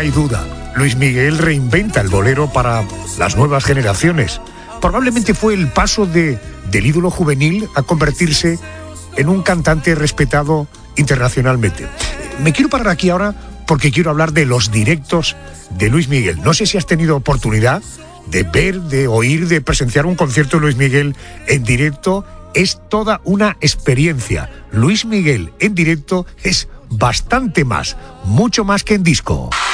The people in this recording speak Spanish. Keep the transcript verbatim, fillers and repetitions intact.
hay duda. Luis Miguel reinventa el bolero para las nuevas generaciones. Probablemente fue el paso de, del ídolo juvenil a convertirse en un cantante respetado internacionalmente. Me quiero parar aquí ahora porque quiero hablar de los directos de Luis Miguel. No sé si has tenido oportunidad de ver, de oír, de presenciar un concierto de Luis Miguel en directo. Es toda una experiencia. Luis Miguel en directo es bastante más, mucho más que en disco.